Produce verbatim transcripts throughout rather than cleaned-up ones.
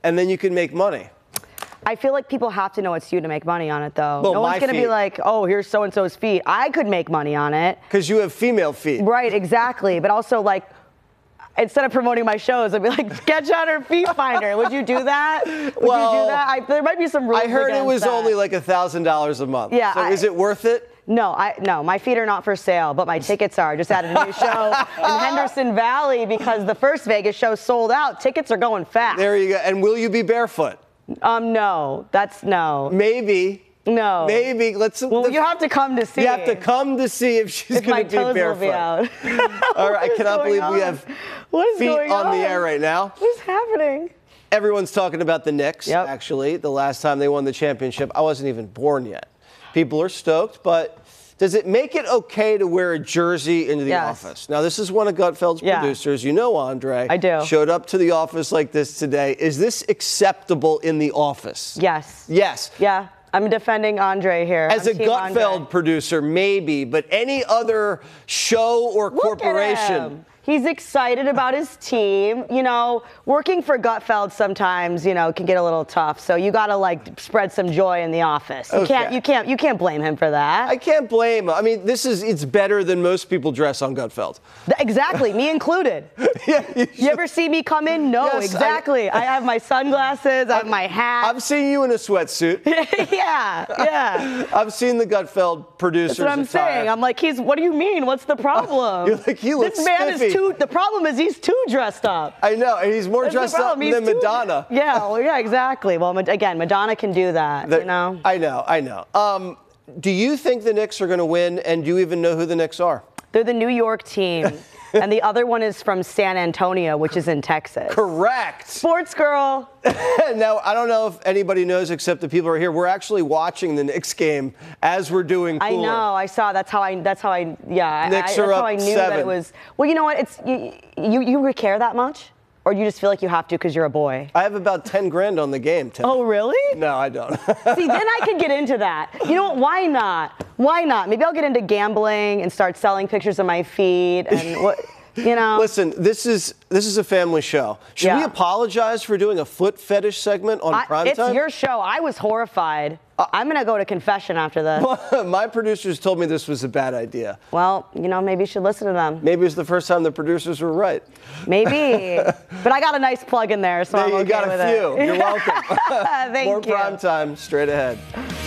and then you can make money. I feel like people have to know it's you to make money on it, though. Well, no one's going to be like, oh, here's so-and-so's feet. I could make money on it. Because you have female feet. Right, exactly. But also, like, instead of promoting my shows, I'd be like, sketch out her feet finder. Would you do that? Would well, you do that? I, there might be some rules I heard it was that. only like one thousand dollars a month. Yeah. So I, is it worth it? No, I no, my feet are not for sale, but my tickets are. I just added a new show in Henderson Valley because the first Vegas show sold out. Tickets are going fast. There you go. And will you be barefoot? Um, no, that's no. Maybe. No. Maybe. Let's. Well, let's, you have to come to see. You have to come to see if she's going to be barefoot. Will be out. All right, I cannot believe on? we have what is feet going on, on the air right now. What's happening? Everyone's talking about the Knicks, yep. actually. The last time they won the championship, I wasn't even born yet. People are stoked, but does it make it okay to wear a jersey into the yes. office? Now, this is one of Gutfeld's yeah. producers. You know Andre. I do. Showed up to the office like this today. Is this acceptable in the office? Yes. Yes. Yeah. I'm defending Andre here. As I'm a Gutfeld Andre. producer, maybe, but any other show or Look corporation. At him. He's excited about his team. You know, working for Gutfeld sometimes, you know, can get a little tough. So you got to like spread some joy in the office. You okay. can't, you can't, you can't blame him for that. I can't blame him. I mean, this is it's better than most people dress on Gutfeld. Exactly, me included. yeah, you, you ever see me come in? No, yes, exactly. I, I have my sunglasses. I have my hat. I've seen you in a sweatsuit. yeah, yeah. I've seen the Gutfeld producers. That's what I'm attire. saying. I'm like, he's. What do you mean? What's the problem? You're like, he looks This man spiffy. is too. The problem is he's too dressed up. I know, and he's more That's dressed up he's than too, Madonna. Yeah, well, yeah, exactly. Well, again, Madonna can do that. The, you know. I know, I know. Um, do you think the Knicks are going to win? And do you even know who the Knicks are? They're the New York team. And the other one is from San Antonio, which is in Texas. Correct. Sports girl. Now, I don't know if anybody knows except the people who are here. We're actually watching the Knicks game as we're doing Cooler. I know. I saw. That's how I. That's how I. Yeah. Knicks I, are that's up how I knew seven. that it was. Well, you know what? It's you. You, you care that much, or you just feel like you have to because you're a boy. I have about ten grand on the game. Tim. Oh, really? No, I don't. See, then I could get into that. You know what? Why not? Why not? Maybe I'll get into gambling and start selling pictures of my feet and what. You know. Listen, this is this is a family show. Should yeah. we apologize for doing a foot fetish segment on I, prime it's time? It's your show. I was horrified. Uh, I'm going to go to confession after this. My producers told me this was a bad idea. Well, you know, maybe you should listen to them. Maybe it was the first time the producers were right. Maybe. But I got a nice plug in there, so there I'm okay you got with a few. it. You're welcome. Thank More you. prime time straight ahead.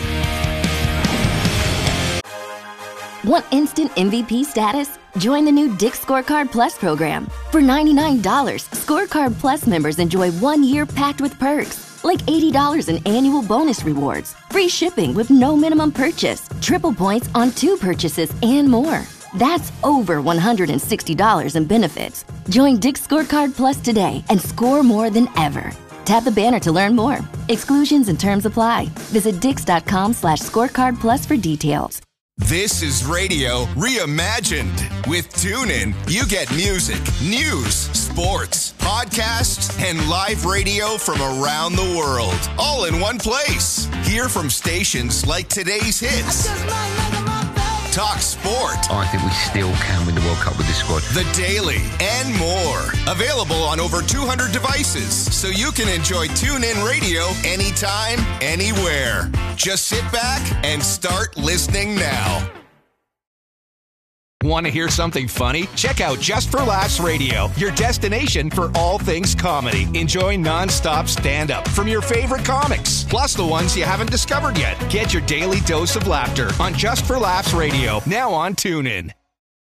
Want instant M V P status? Join the new Dick's Scorecard Plus program. For ninety-nine dollars, Scorecard Plus members enjoy one year packed with perks, like eighty dollars in annual bonus rewards, free shipping with no minimum purchase, triple points on two purchases, and more. That's over one hundred sixty dollars in benefits. Join Dick's Scorecard Plus today and score more than ever. Tap the banner to learn more. Exclusions and terms apply. Visit dix.com slash scorecard plus for details. This is radio reimagined. With TuneIn, you get music, news, sports, podcasts, and live radio from around the world, all in one place. Hear from stations like today's hits. Talk sport. I think we still can win the World Cup with this squad. The Daily, and more. Available on over two hundred devices, so you can enjoy TuneIn Radio anytime, anywhere. Just sit back and start listening now. Want to hear something funny? Check out Just for Laughs Radio, your destination for all things comedy. Enjoy non-stop stand-up from your favorite comics, plus the ones you haven't discovered yet. Get your daily dose of laughter on Just for Laughs Radio, now on TuneIn.